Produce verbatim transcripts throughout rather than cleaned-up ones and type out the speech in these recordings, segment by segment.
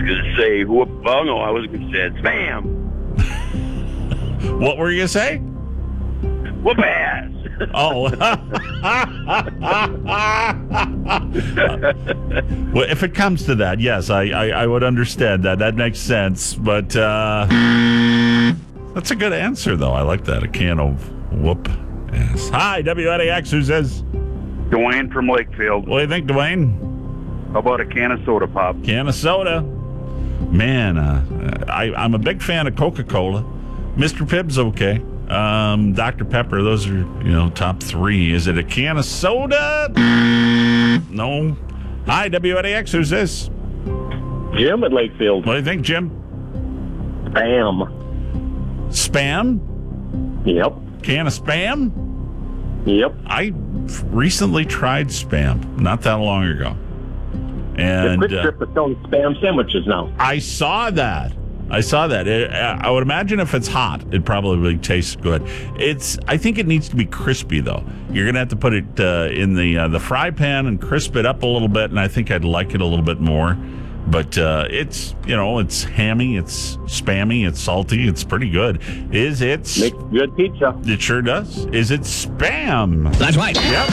going to say, whoop, well, no, I was going to say spam. What were you going to say? Whoop ass. Oh. Well, if it comes to that, yes, I, I, I would understand that. That makes sense. But uh, that's a good answer, though. I like that. A can of whoop ass. Hi, W N A X. Who says? Dwayne from Lakefield. What do you think, Dwayne? How about a can of soda pop? Can of soda. Man, uh, I, I'm a big fan of Coca-Cola. Mister Pibb's okay. Um, Doctor Pepper, those are, you know, top three. Is it a can of soda? No. Hi, W N A X. Who's this? Jim at Lakefield. What do you think, Jim? Spam. Spam? Yep. Can of Spam? Yep. I recently tried Spam not that long ago. And the Quick Trip is selling Spam sandwiches now. I saw that. I saw that. It, I would imagine if it's hot, it probably tastes good. It's. I think it needs to be crispy, though. You're going to have to put it uh, in the uh, the fry pan and crisp it up a little bit, and I think I'd like it a little bit more. But uh, it's, you know, it's hammy, it's spammy, it's salty, it's pretty good. Is it... Makes good pizza. It sure does. Is it Spam? That's right. Yep.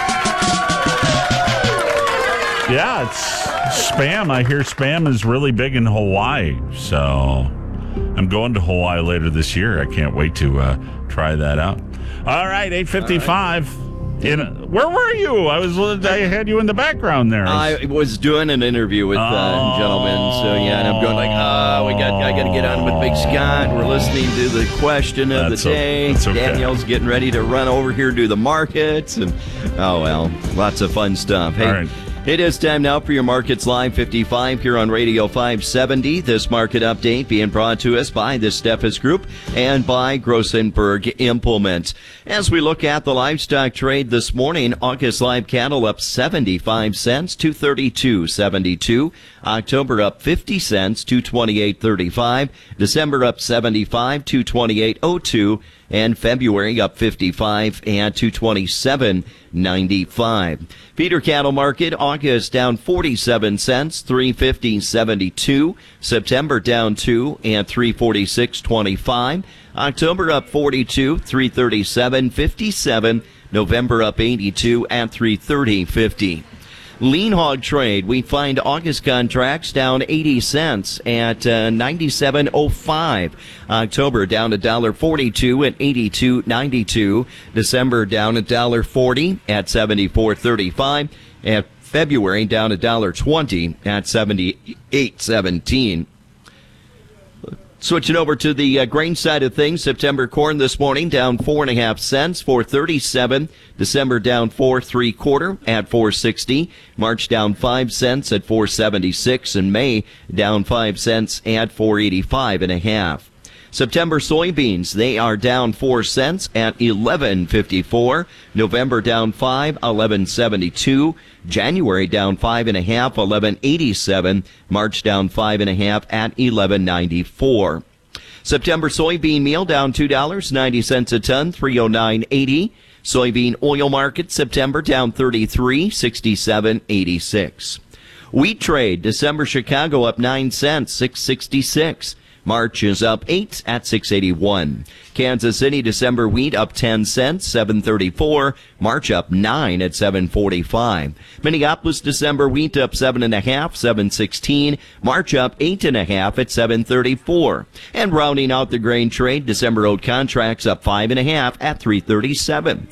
Yeah, it's Spam. I hear Spam is really big in Hawaii, so I'm going to Hawaii later this year. I can't wait to uh, try that out. All right, eight fifty-five. In, where were you? I was. I had you in the background there. I was doing an interview with uh, Oh. gentlemen, so yeah, and I'm going like, oh, we got, I got to get on with Big Scott. We're listening to the question of That's the o- day. that's okay. Danielle's getting ready to run over here to the markets, and oh well, lots of fun stuff. Hey. All right. It is time now for your Markets Live fifty-five here on Radio five seventy. This market update being brought to us by the Steffes Group and by Grossenberg Implement. As we look at the livestock trade this morning, August live cattle up seventy-five cents, two thirty-two seventy-two. October up fifty cents, two twenty-eight thirty-five. December up seventy-five, two twenty-eight oh two. And February up fifty-five and two twenty-seven ninety-five. Feeder cattle market, August down forty-seven cents, three fifty seventy-two. September down two and three forty-six twenty-five. October up forty-two, three thirty-seven fifty-seven. November up eighty-two and three thirty fifty. Lean hog trade, we find August contracts down eighty cents at uh, ninety-seven oh five. October down a dollar forty-two at eighty-two ninety-two. December down a dollar forty at seventy-four thirty-five. And February down a dollar twenty at seventy-eight seventeen. Switching over to the uh, grain side of things, September corn this morning down four and a half cents, four thirty-seven. December down four three quarter at four sixty. March down five cents at four seventy-six, and May down five cents at four eighty-five and a half. September soybeans, they are down four cents at eleven fifty-four. November down five, eleven seventy-two. January down five and a half, eleven eighty-seven. March down five and a half at eleven ninety-four. September soybean meal down two dollars and ninety cents a ton, three oh nine eighty. Soybean oil market September down thirty-three, sixty-seven eighty-six. Wheat trade, December Chicago up nine cents, six sixty-six. March is up eight at six eighty-one. Kansas City December wheat up ten cents, seven thirty-four. March up nine at seven forty-five. Minneapolis December wheat up seven and a half, seven sixteen. March up eight and a half at seven thirty-four. And rounding out the grain trade, December oat contracts up five and a half at three thirty-seven.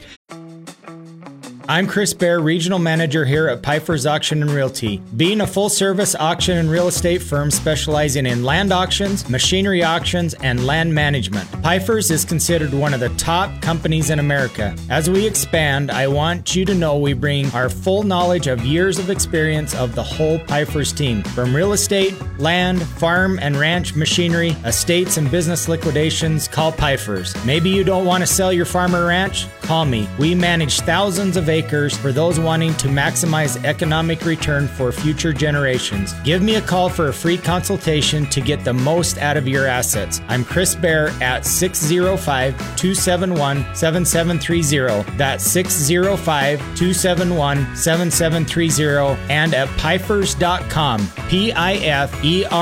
I'm Chris Bear, Regional Manager here at Pfeiffer's Auction and Realty. Being a full-service auction and real estate firm specializing in land auctions, machinery auctions, and land management, Pfeiffer's is considered one of the top companies in America. As we expand, I want you to know we bring our full knowledge of years of experience of the whole Pfeiffer's team. From real estate, land, farm and ranch machinery, estates and business liquidations, call Pfeiffer's. Maybe you don't want to sell your farm or ranch? Call me. We manage thousands of acres for those wanting to maximize economic return for future generations. Give me a call for a free consultation to get the most out of your assets. I'm Chris Bear at six oh five, two seven one, seven seven three oh. That's six oh five, two seven one, seven seven three oh and at Pfeifers dot com. P I F E R